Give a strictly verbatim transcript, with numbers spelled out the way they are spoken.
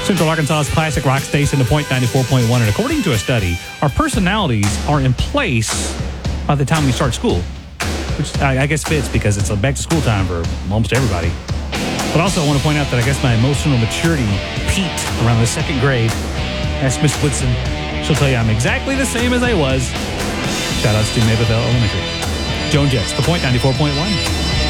Central Arkansas's classic rock station, The Point ninety-four point one. And according to a study, our personalities are in place by the time we start school, which I, I guess fits because it's a back to school time for almost everybody. But also I want to point out that I guess my emotional maturity peaked around the second grade. Ask Miss Woodson. She'll tell you I'm exactly the same as I was. Shout outs to Maybeville Elementary. Joan Jets, The Point ninety-four point one.